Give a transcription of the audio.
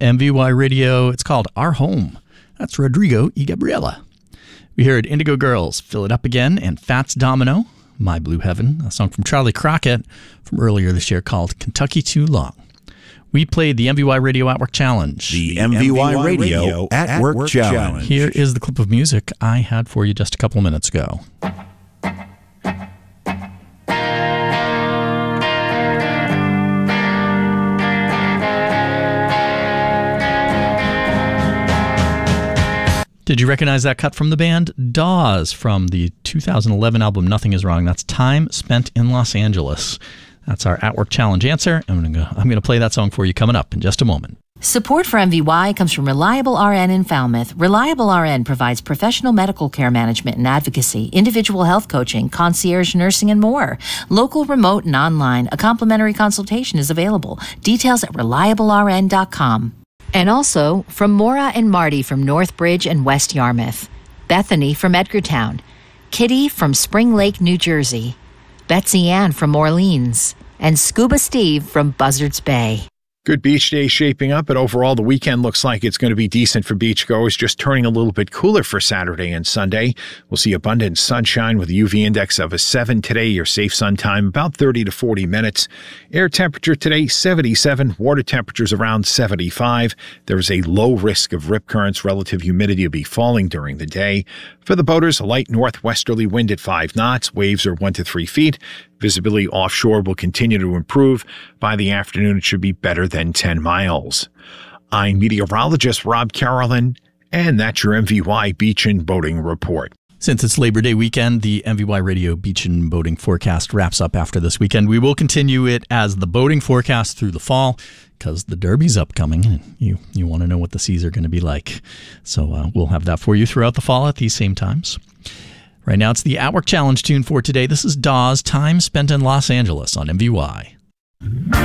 MVY Radio. It's called Our Home. That's Rodrigo y Gabriela. We heard Indigo Girls, Fill It Up Again, and Fats Domino, My Blue Heaven, a song from Charlie Crockett from earlier this year called Kentucky Too Long. We played the MVY Radio at Work Challenge. The MVY Radio at Work Challenge. Here is the clip of music I had for you just a couple minutes ago. Did you recognize that cut from the band? Dawes from the 2011 album Nothing Is Wrong. That's Time Spent in Los Angeles. That's our At Work Challenge answer. I'm going to play that song for you coming up in just a moment. Support for MVY comes from Reliable RN in Falmouth. Reliable RN provides professional medical care management and advocacy, individual health coaching, concierge nursing, and more. Local, remote, and online. A complimentary consultation is available. Details at reliablern.com. And also from Maura and Marty from Northbridge and West Yarmouth, Bethany from Edgartown, Kitty from Spring Lake, New Jersey, Betsy Ann from Orleans, and Scuba Steve from Buzzards Bay. Good beach day shaping up, but overall the weekend looks like it's going to be decent for beachgoers, just turning a little bit cooler for Saturday and Sunday. We'll see abundant sunshine with a UV index of a 7 today. Your safe sun time about 30 to 40 minutes. Air temperature today 77, water temperatures around 75. There's a low risk of rip currents. Relative humidity will be falling during the day. For the boaters, a light northwesterly wind at 5 knots. Waves are 1 to 3 feet. Visibility offshore will continue to improve. By the afternoon, it should be better than 10 miles. I'm meteorologist Rob Carolyn, and that's your MVY Beach and Boating Report. Since it's Labor Day weekend, the MVY Radio Beach and Boating Forecast wraps up after this weekend. We will continue it as the boating forecast through the fall because the Derby's upcoming and you want to know what the seas are going to be like. So we'll have that for you throughout the fall at these same times. Right now, it's the At Work Challenge tune for today. This is Dawes, Time Spent in Los Angeles on MVY.